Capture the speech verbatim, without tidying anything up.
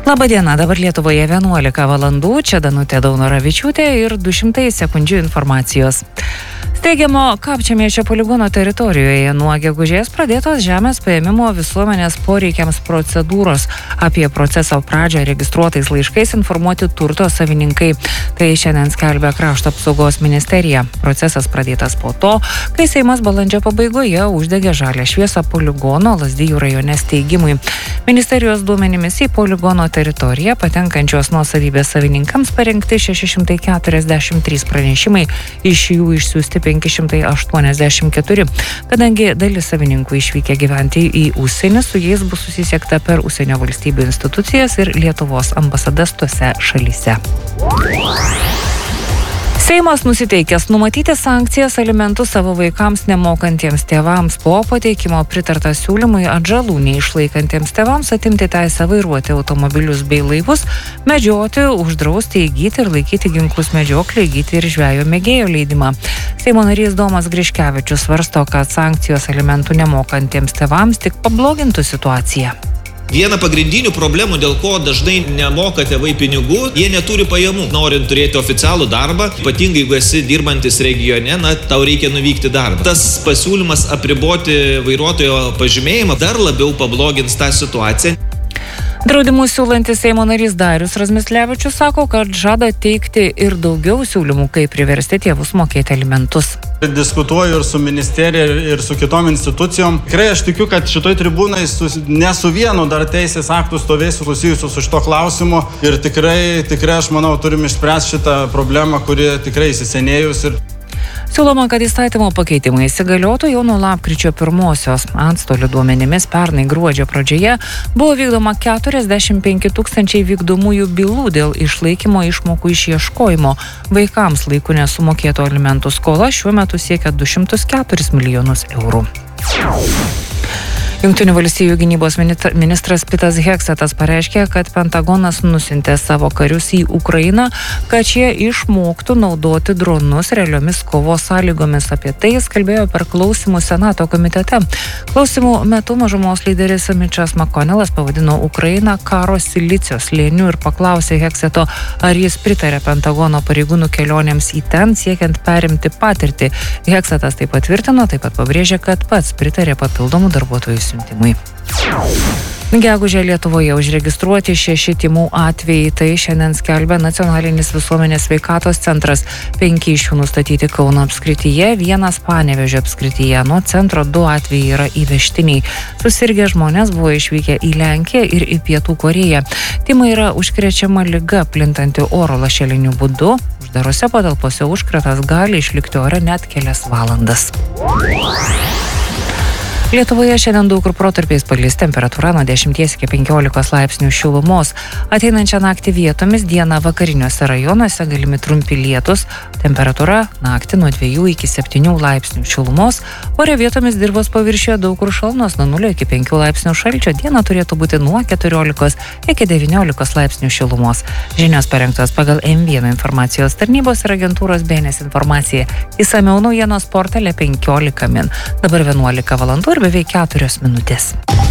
Labadiena, dabar Lietuvoje vienuolika valandų, čia Danutė Daunoravičiūtė ir du šimtai sekundžių informacijos. Steigiamo Kapčiamiesčio poligono teritorijoje nuo gegužės pradėtos žemės paėmimo visuomenės poreikiams procedūros. Apie proceso pradžią registruotais laiškais informuoti turto savininkai. Tai šiandien skelbia Krašto apsaugos ministerija. Procesas pradėtas po to, kai Seimas balandžio pabaigoje uždegė žalią šviesą poligono Lazdijų rajone steigimui. Ministerijos duomenimis į poligono teritoriją patenkančios nuosavybės savininkams parengti šeši šimtai keturiasdešimt trys pranešimai, iš jų išsiųsti penki šimtai aštuoniasdešimt keturi. Kadangi dalis savininkų išvykę gyventi į užsienį, su jais bus susisiekta per užsienio valstybių institucijas ir Lietuvos ambasadas tose šalyse. Seimas nusiteikęs numatyti sankcijas alimentus savo vaikams nemokantiems tėvams po pateikimo pritarta siūlymui atžalų neišlaikantiems tėvams atimti teisę vairuoti automobilius bei laivus, medžioti, uždrausti įgyti ir laikyti ginklus medžioklį, įgyti ir žvejo mėgėjo leidimą. Seimo narys Domas Griškevičius svarsto, kad sankcijos alimentų nemokantiems tėvams tik pablogintų situaciją. Viena pagrindinių problemų, dėl ko dažnai nemoka tėvai pinigų, jie neturi pajamų. Norint turėti oficialų darbą, ypatingai jeigu esi dirbantis regione, na, tau reikia nuvykti darbą. Tas pasiūlymas apriboti vairuotojo pažymėjimą dar labiau pablogins tą situaciją. Draudimus siūlantis Seimo narys Darius Razmislevičius sako, kad žada teikti ir daugiau siūlymų, kaip priversti tėvus mokėti alimentus. Diskutuoju ir su ministerija, ir su kitom institucijom. Tikrai aš tikiu, kad šitoj tribūnai su, ne su vienu dar teisės aktų stovėsiu susijusiu su šito klausimu. Ir tikrai, tikrai aš manau, turim išspręsti šitą problemą, kuri tikrai įsisenėjus. Ir Siūloma, kad įstatymo pakeitimai įsigaliotų jau nuo lapkričio pirmosios. Antstolių duomenimis pernai gruodžio pradžioje buvo vykdoma keturiasdešimt penki tūkstančiai vykdomųjų bylų dėl išlaikymo išmokų išieškojimo. Vaikams laiku nesumokėto alimentų skola šiuo metu siekia du šimtus keturis milijonus eurų. Jungtinių valstijų gynybos ministras Pitas Heksetas pareiškė, kad Pentagonas nusintė savo karius į Ukrainą, kad šie išmoktų naudoti dronus realiomis kovos sąlygomis. Apie tai jis kalbėjo per klausimų Senato komitete. Klausimų metu mažumos lyderis Mitchas McConnellas pavadino Ukrainą karo silicio slėniu ir paklausė Hekseto, ar jis pritarė Pentagono pareigūnų kelionėms į ten, siekiant perimti patirtį. Heksetas tai patvirtino, taip pat pabrėžė, kad pats pritarė papildomų darbuotojų siuntimui. Gegužę Lietuvoje užregistruoti šeši tymų atvejai, tai šiandien skelbia Nacionalinis visuomenės sveikatos centras. Penki iš jų nustatyti Kauno apskrityje, vienas Panevėžio apskrityje. Nuo centro du atvejai yra įvežtiniai. Susirgę žmonės buvo išvykę į Lenkiją ir į Pietų Korėją. Tymai yra užkrečiama liga, plintanti oro lašeliniu būdu. Uždarose patalpose užkratas gali išlikti ore net kelias valandas. Lietuvoje šiandien daug kur protarpiais palis, temperatūra nuo dešimties iki penkiolikos laipsnių šilumos. Ateinančią naktį vietomis dieną vakariniuose rajonuose galimi trumpi lietūs, temperatūra naktį nuo dviejų iki septynių laipsnių šilumos, ore vietomis dirvos paviršiuje daug kur šalnos nuo nulio iki penkių laipsnių šalčio, diena turėtų būti nuo keturiolikos iki devyniolikos laipsnių šilumos. Žinios parengtos pagal M vienas informacijos tarnybos ir agentūros B N S informacija. Išsamiau naujienos portale penkiolika min. Dabar vienuolika valandų ir beveik keturios minutės.